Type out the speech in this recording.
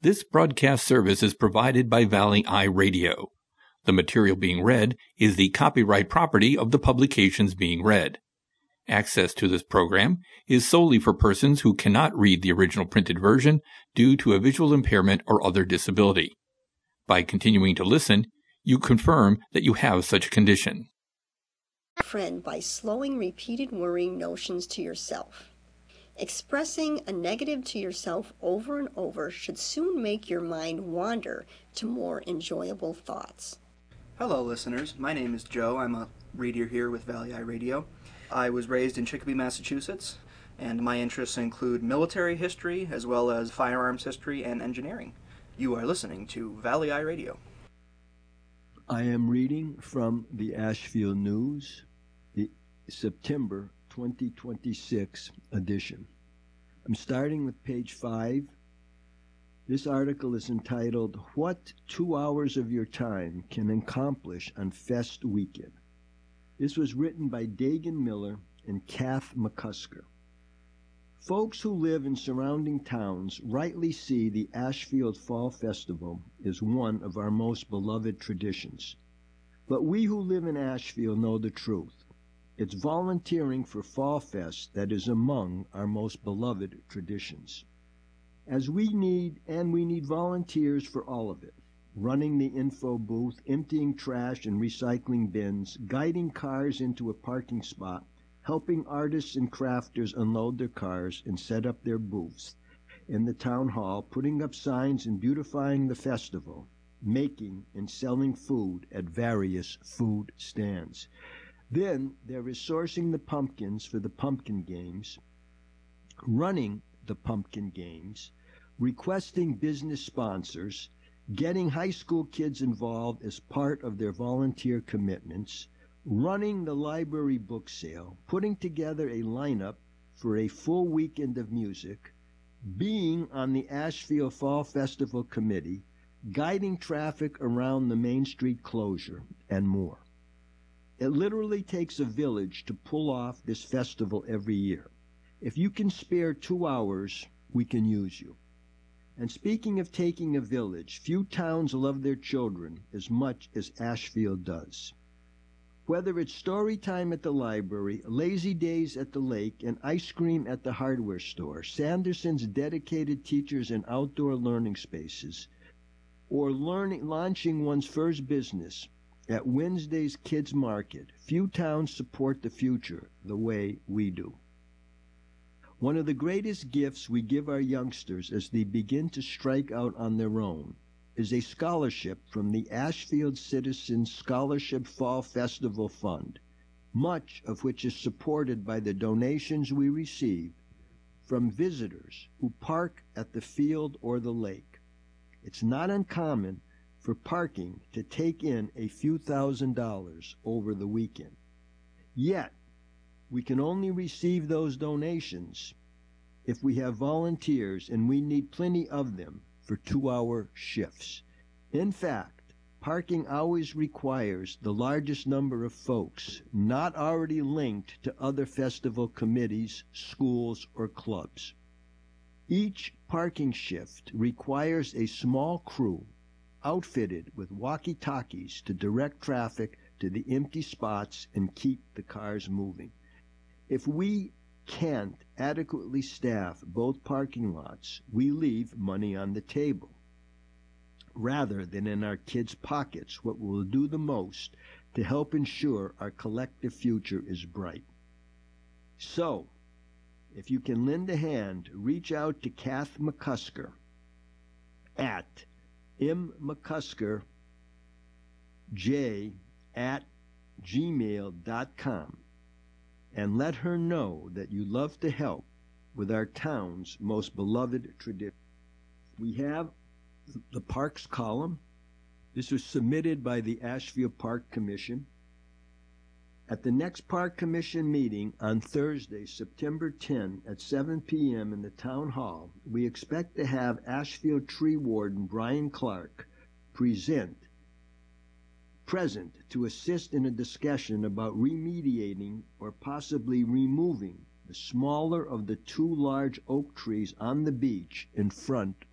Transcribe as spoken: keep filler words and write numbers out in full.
This broadcast service is provided by Valley Eye Radio. The material being read is the copyright property of the publications being read. Access to this program is solely for persons who cannot read the original printed version due to a visual impairment or other disability. By continuing to listen, you confirm that you have such a condition. Friend by slowing repeated worrying notions to yourself. Expressing a negative to yourself over and over should soon make your mind wander to more enjoyable thoughts. Hello listeners, my name is Joe. I'm a reader here with Valley Eye Radio. I was raised in Chicopee, Massachusetts, and my interests include military history as well as firearms history and engineering. You are listening to Valley Eye Radio. I am reading from the Ashfield News, the September twenty twenty-six edition. I'm starting with page five. This article is entitled, What Two Hours of Your Time Can Accomplish on Fest Weekend. This was written by Dagan Miller and Kath McCusker. Folks who live in surrounding towns rightly see the Ashfield Fall Festival as one of our most beloved traditions. But we who live in Ashfield know the truth. It's volunteering for Fall Fest that is among our most beloved traditions. As we need, and we need volunteers for all of it. Running the info booth, emptying trash and recycling bins, guiding cars into a parking spot, helping artists and crafters unload their cars and set up their booths in the town hall, putting up signs and beautifying the festival, making and selling food at various food stands. Then there is sourcing the pumpkins for the pumpkin games, running the pumpkin games, requesting business sponsors, getting high school kids involved as part of their volunteer commitments, running the library book sale, putting together a lineup for a full weekend of music, being on the Ashfield Fall Festival Committee, guiding traffic around the Main Street closure, and more. It literally takes a village to pull off this festival every year. If you can spare two hours, we can use you. And speaking of taking a village, few towns love their children as much as Ashfield does. Whether it's story time at the library, lazy days at the lake, and ice cream at the hardware store, Sanderson's dedicated teachers in outdoor learning spaces, or learning, launching one's first business at Wednesday's Kids Market, few towns support the future the way we do. One of the greatest gifts we give our youngsters as they begin to strike out on their own is a scholarship from the Ashfield Citizens Scholarship Fall Festival Fund, much of which is supported by the donations we receive from visitors who park at the field or the lake. It's not uncommon for parking to take in a few thousand dollars over the weekend. Yet, we can only receive those donations if we have volunteers, and we need plenty of them for two-hour shifts. In fact, parking always requires the largest number of folks not already linked to other festival committees, schools, or clubs. Each parking shift requires a small crew outfitted with walkie-talkies to direct traffic to the empty spots and keep the cars moving. If we can't adequately staff both parking lots, we leave money on the table, rather than in our kids' pockets, what will do the most to help ensure our collective future is bright. So, if you can lend a hand, reach out to Kath McCusker at mmcuskerj at gmail dot com and let her know that you love to help with our town's most beloved tradition. We have the Parks column. This was submitted by the Ashfield Park Commission. At the next Park Commission meeting on Thursday, September tenth at seven p.m. in the Town Hall, we expect to have Ashfield Tree Warden Brian Clark present, present to assist in a discussion about remediating or possibly removing the smaller of the two large oak trees on the beach in front